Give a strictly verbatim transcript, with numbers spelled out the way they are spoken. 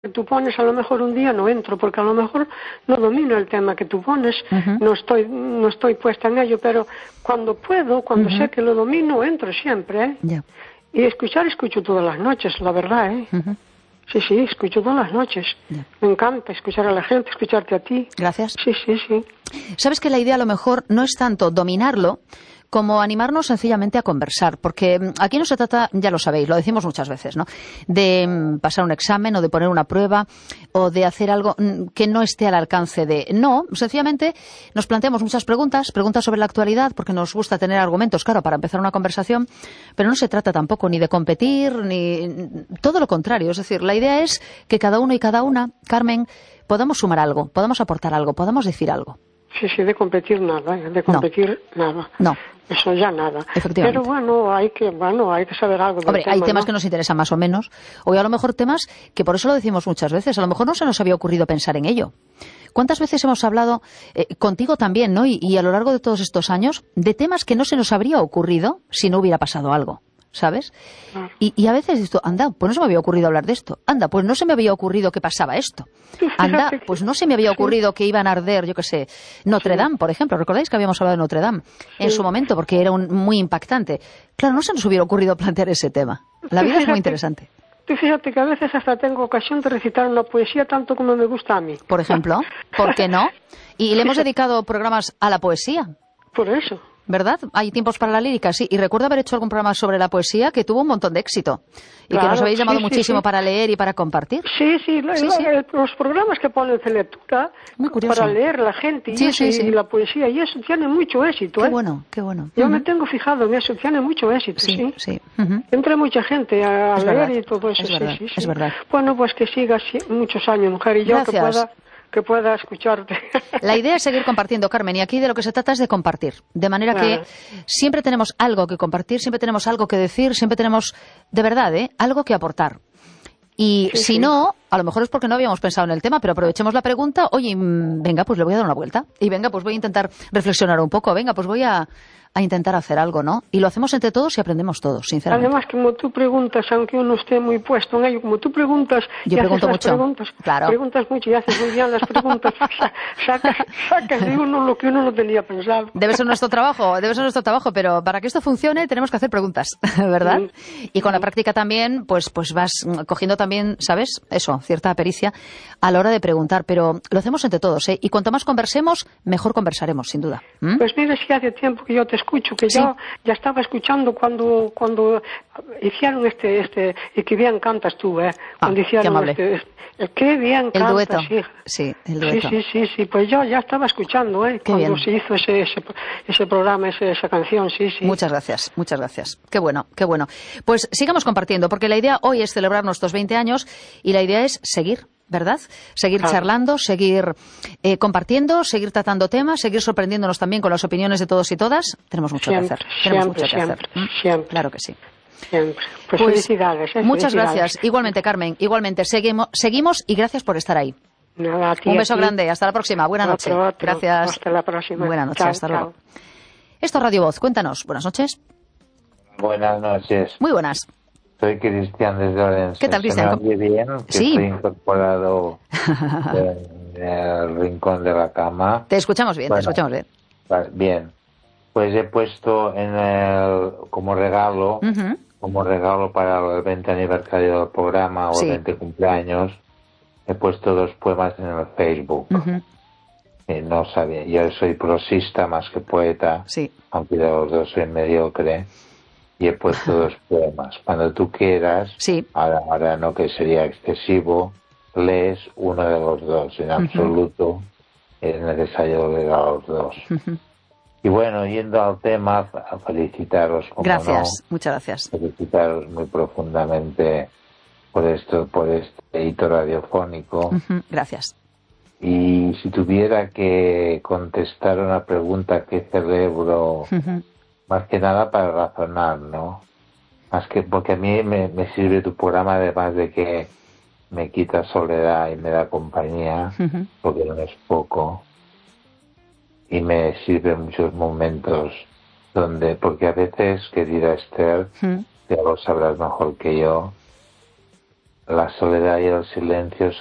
que tú pones, a lo mejor un día no entro, porque a lo mejor no domino el tema que tú pones, uh-huh. no estoy no estoy puesta en ello, pero cuando puedo, cuando uh-huh. sé que lo domino, entro siempre, ¿eh? Yeah. Y escuchar, escucho todas las noches, la verdad, ¿eh? Uh-huh. Sí, sí, escucho todas las noches. Yeah. Me encanta escuchar a la gente, escucharte a ti. Gracias. Sí, sí, sí. Sabes que la idea a lo mejor no es tanto dominarlo, como animarnos sencillamente a conversar, porque aquí no se trata, ya lo sabéis, lo decimos muchas veces, ¿no?, de pasar un examen o de poner una prueba o de hacer algo que no esté al alcance de... No, sencillamente nos planteamos muchas preguntas, preguntas sobre la actualidad, porque nos gusta tener argumentos, claro, para empezar una conversación, pero no se trata tampoco ni de competir, ni... todo lo contrario, es decir, la idea es que cada uno y cada una, Carmen, podamos sumar algo, podamos aportar algo, podamos decir algo. Sí, sí, de competir nada, de competir no. nada. No. Eso ya nada. Efectivamente. Pero bueno, hay que, bueno, hay que saber algo del Hombre, tema, hay temas ¿no? que nos interesan más o menos, o a lo mejor temas que por eso lo decimos muchas veces, a lo mejor no se nos había ocurrido pensar en ello. ¿Cuántas veces hemos hablado, eh, contigo también, ¿no?, y, y a lo largo de todos estos años, de temas que no se nos habría ocurrido si no hubiera pasado algo? ¿Sabes? Claro. Y, y a veces esto, anda, pues no se me había ocurrido hablar de esto. Anda, pues no se me había ocurrido que pasaba esto. Anda, pues no se me había ocurrido sí. que iban a arder, yo qué sé, Notre Dame, por ejemplo. ¿Recordáis que habíamos hablado de Notre Dame sí. en su momento? Porque era un, muy impactante. Claro, no se nos hubiera ocurrido plantear ese tema. La vida fíjate, es muy interesante. Tú fíjate que a veces hasta tengo ocasión de recitar una poesía tanto como me gusta a mí. Por ejemplo, ¿por qué no? Y le hemos dedicado programas a la poesía. Por eso. ¿Verdad? Hay tiempos para la lírica, sí. Y recuerdo haber hecho algún programa sobre la poesía que tuvo un montón de éxito. Y claro, que nos habéis llamado sí, muchísimo sí, sí. para leer y para compartir. Sí, sí, la, sí, la, sí. los programas que ponen de lectura para leer la gente y, sí, eso, sí, y sí. la poesía, y eso tiene mucho éxito. Qué ¿eh? bueno, qué bueno. Yo uh-huh. me tengo fijado en eso, tiene mucho éxito, sí. Sí, sí. Uh-huh. Entra mucha gente a, a leer verdad. y todo eso. Es sí, verdad, sí, sí. es verdad. Bueno, pues que sigas muchos años, mujer, y yo Gracias. que pueda... que pueda escucharte. La idea es seguir compartiendo, Carmen, y aquí de lo que se trata es de compartir. De manera claro. que siempre tenemos algo que compartir, siempre tenemos algo que decir, siempre tenemos, de verdad, ¿eh?, algo que aportar. Y sí, si sí. no, a lo mejor es porque no habíamos pensado en el tema, pero aprovechemos la pregunta. Oye, venga, pues le voy a dar una vuelta. Y venga, pues voy a intentar reflexionar un poco. Venga, pues voy a... a intentar hacer algo, ¿no? Y lo hacemos entre todos y aprendemos todos, sinceramente. Además, como tú preguntas, aunque uno esté muy puesto en ello, como tú preguntas... Yo y pregunto haces mucho, las preguntas, claro. Preguntas mucho y haces muy bien las preguntas, sacas, sacas de uno lo que uno no tenía pensado. Debe ser nuestro trabajo, debe ser nuestro trabajo, pero para que esto funcione tenemos que hacer preguntas, ¿verdad? Sí. Y con la práctica también, pues, pues vas cogiendo también, ¿sabes? Eso, cierta pericia a la hora de preguntar, pero lo hacemos entre todos, ¿eh? Y cuanto más conversemos, mejor conversaremos, sin duda. ¿Mm? Pues mira, si hace tiempo que yo te escucho, que sí. yo ya estaba escuchando cuando cuando hicieron este este y qué bien cantas tú, eh cuando ah, hicieron este, este qué bien el cantas, dueto. Sí. sí el dueto sí sí sí sí pues yo ya estaba escuchando, eh qué cuando bien. se hizo ese ese, ese programa, ese, esa canción, sí sí muchas gracias muchas gracias qué bueno qué bueno pues sigamos compartiendo, porque la idea hoy es celebrar nuestros veinte años y la idea es seguir, ¿verdad? Seguir claro. charlando, seguir eh, compartiendo, seguir tratando temas, seguir sorprendiéndonos también con las opiniones de todos y todas. Tenemos mucho siempre, que hacer. Tenemos siempre, mucho que siempre, hacer. Siempre. Claro que sí. Siempre. Pues, pues felicidades. ¿eh? Muchas felicidades. gracias. Igualmente, Carmen. Igualmente. Seguimos, seguimos y gracias por estar ahí. Nada, a ti, Un beso a ti. grande. Hasta la próxima. Buenas noches. Otro, otro. Gracias. Hasta la próxima. Buenas noches. Chao, hasta chao. luego. Esto es Radio Voz. Cuéntanos. Buenas noches. Buenas noches. Muy buenas. Soy Cristian desde Orense. ¿Qué tal, Cristian? ¿Se me oye bien? Que sí. Estoy incorporado en el rincón de la cama. Te escuchamos bien, bueno, te escuchamos bien. Bien. Pues he puesto en el, como regalo, uh-huh. como regalo para el veinte aniversario del programa o sí. el veinte cumpleaños, he puesto dos poemas en el Facebook. Uh-huh. Y no sabía, yo soy prosista más que poeta, sí. aunque de los dos soy mediocre. Y he puesto dos poemas. Cuando tú quieras, sí. ahora, ahora no que sería excesivo, lees uno de los dos. En absoluto uh-huh. es necesario leer a los dos. Uh-huh. Y bueno, yendo al tema, a felicitaros. Como gracias, no, muchas gracias. Felicitaros muy profundamente por esto, por este hito radiofónico. Uh-huh. Gracias. Y si tuviera que contestar una pregunta que celebro... Uh-huh. Más que nada para razonar, ¿no? Más que porque a mí me, me sirve tu programa, además de que me quita soledad y me da compañía, uh-huh. porque no es poco. Y me sirve en muchos momentos donde, porque a veces, querida Esther, uh-huh. ya lo sabrás mejor que yo, la soledad y el silencio